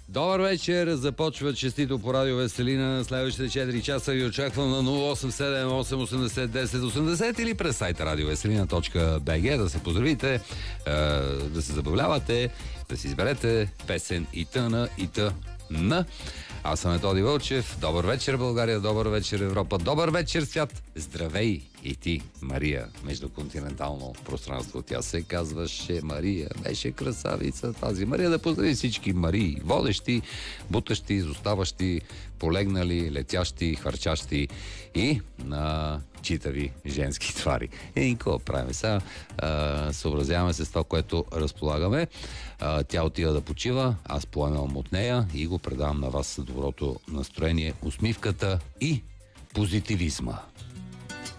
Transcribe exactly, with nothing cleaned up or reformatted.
Добър вечер, започва честито по радио Веселина. Следващите четири часа ви очаквам на нула осем седем осем осемдесет десет осемдесет или през сайта радиовеселина точка би джи да се поздравите, да се забавлявате, да си изберете песен и тъна и тъна. Аз съм Методи Вълчев. Добър вечер, България, добър вечер, Европа, добър вечер, свят. Здравей и ти, Мария. Междуконтинентално пространство. Тя се казваше Мария. Беше красавица тази Мария. Да поздрави всички Марии. Водещи, бутащи, изоставащи, полегнали, летящи, хвърчащи и на читави женски твари. И какво правим сега? Съобразяваме се с това, което разполагаме. А, тя отива да почива, аз поемам от нея и го предавам на вас с доброто настроение, усмивката и позитивизма.